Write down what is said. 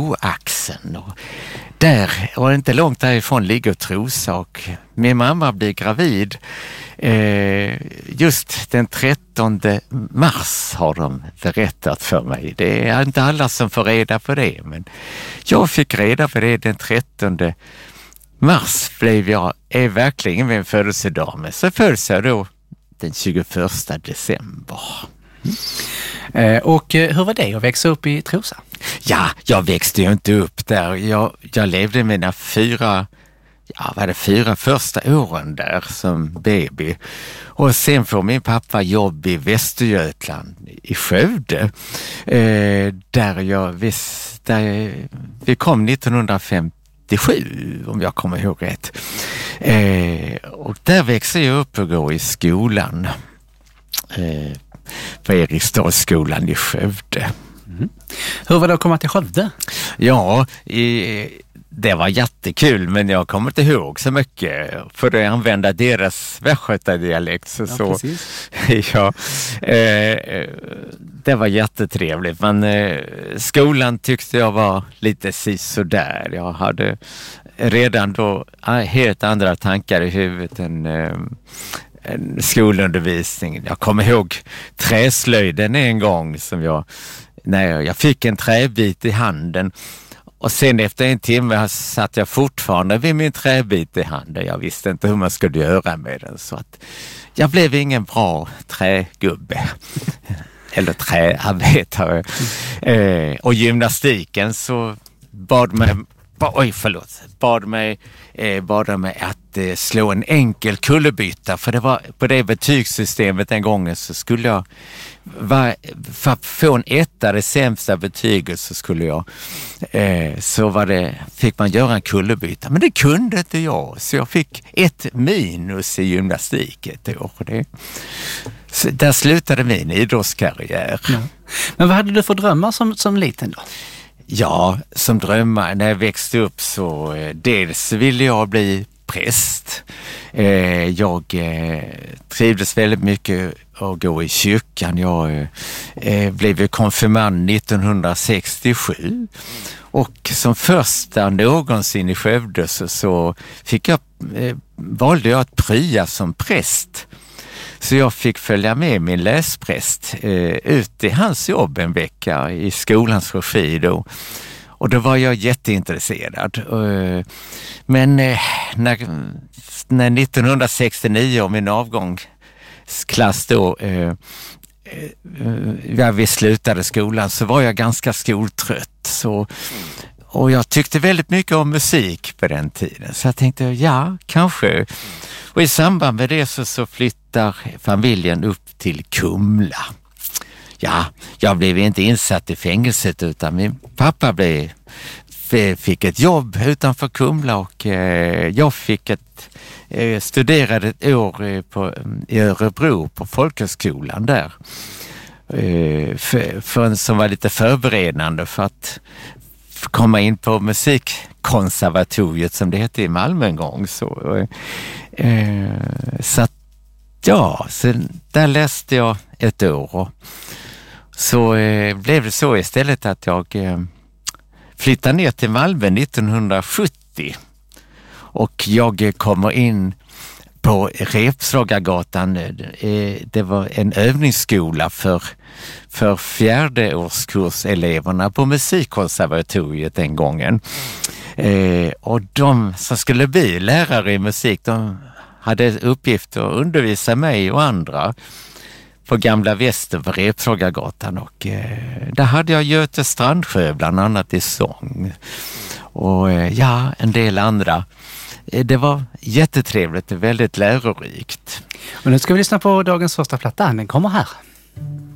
Broaxeln. Och där, och inte långt därifrån, ligger Trosa, och min mamma blir gravid just den 13 mars har de berättat för mig. Det är inte alla som får reda på det, men jag fick reda på det den 13 mars är verkligen min födelsedag, men så föds jag då den 21 december. Och hur var det att växa upp i Trosa? Ja, jag växte ju inte upp där. Jag levde mina fyra första åren där som baby. Och sen får min pappa jobb i Västergötland, i Skövde. Där vi kom 1957, om jag kommer ihåg rätt. Och där växte jag upp och går i skolan. På Eriksdalsskolan i Skövde. Mm. Hur var det att komma till Skövde? Ja, det var jättekul, men jag kommer inte ihåg så mycket för att använda deras västgötadialekt. Det var jättetrevligt, men skolan tyckte jag var lite sisådär. Jag hade redan då helt andra tankar i huvudet än en skolundervisning. Jag kommer ihåg träslöjden en gång när jag fick en träbit i handen, och sen efter en timme satt jag fortfarande vid min träbit i handen. Jag visste inte hur man skulle göra med den, så att jag blev ingen bra trägubbe eller träarbetare. Och gymnastiken så bad mig att slå en enkel kullerbytta, för det var på det betygssystemet den gången, så skulle jag för att få en etta, det sämsta betyget, så fick man göra en kullerbytta, men det kunde inte jag, så jag fick 1 minus i gymnastik ett år. Så där slutade min idrottskarriär. Ja. Men vad hade du för drömmar som liten då? Ja, som drömmar när jag växte upp så dels ville jag bli präst. Jag trivdes väldigt mycket att gå i kyrkan. Jag blev konfirmand 1967, och som första någonsin i Skövde så valde jag att prya som präst. Så jag fick följa med min läspräst ut i hans jobb en vecka i skolans regi då. Och då var jag jätteintresserad. Men när 1969 om min avgångsklass då vi slutade skolan, så var jag ganska skoltrött. Och jag tyckte väldigt mycket om musik på den tiden. Så jag tänkte, ja, kanske. Och i samband med det så flyttar familjen upp till Kumla. Ja, jag blev inte insatt i fängelset, utan min pappa fick ett jobb utanför Kumla, och jag studerade ett år i Örebro på folkhögskolan där. Som var lite förberedande för att komma in på musikkonservatoriet, som det hette i Malmö en gång. Så där läste jag ett år, och så blev det så istället att jag flyttade ner till Malmö 1970, och jag kommer in på Repslagagatan. Det var en övningsskola för fjärdeårskurseleverna på musikkonservatoriet den gången. Och de som skulle bli lärare i musik, de hade uppgift att undervisa mig och andra på Gamla Väster på Repslagagatan, och där hade jag Göte Strandsjö bland annat i sång, och en del andra. Det var jättetrevligt och väldigt lärorikt. Och nu ska vi lyssna på dagens första platta. Den kommer här.